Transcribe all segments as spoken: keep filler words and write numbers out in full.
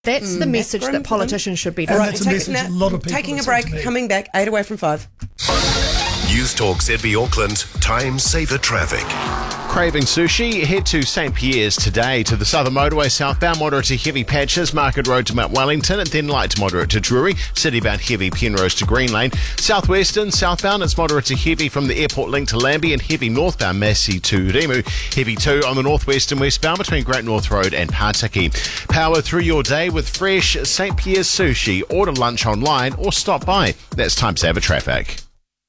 That's mm. the message that politicians should be doing. And that's a message a lot of people taking a break, coming back, eight away from five. News Talk Z B Auckland, time saver traffic. Craving sushi? Head to St Pierre's today to the Southern Motorway southbound, moderate to heavy patches, Market Road to Mount Wellington, and then light to moderate to Drury, citybound heavy Penrose to Green Lane. Southwestern, southbound, it's moderate to heavy from the airport link to Lambie, and heavy northbound Massey to Rimu. Heavy too on the northwest and westbound between Great North Road and Pataki. Power through your day with fresh St Pierre's sushi. Order lunch online or stop by. That's time saver traffic.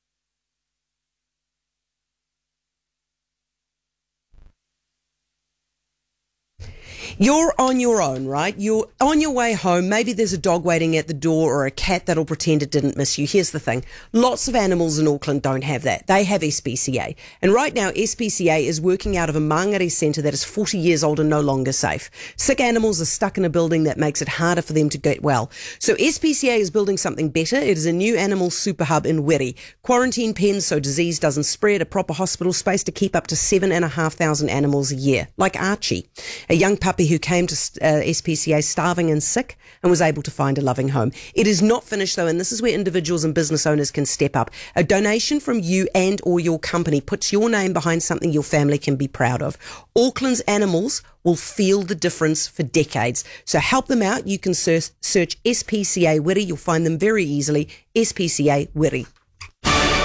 You're on your own, right? You're on your way home. Maybe there's a dog waiting at the door or a cat that'll pretend it didn't miss you. Here's the thing. Lots of animals in Auckland don't have that. They have S P C A. And right now, S P C A is working out of a Mangere centre that is forty years old and no longer safe. Sick animals are stuck in a building that makes it harder for them to get well. So S P C A is building something better. It is a new animal super hub in Wiri. Quarantine pens so disease doesn't spread, a proper hospital space to keep up to seven and a half thousand animals a year. Like Archie, a young puppy who came to uh, S P C A starving and sick and was able to find a loving home. It is not finished though, and this is where individuals and business owners can step up. A donation from you and or your company puts your name behind something your family can be proud of. Auckland's animals will feel the difference for decades. So help them out. You can search, search S P C A Wiri. You'll find them very easily. S P C A Wiri.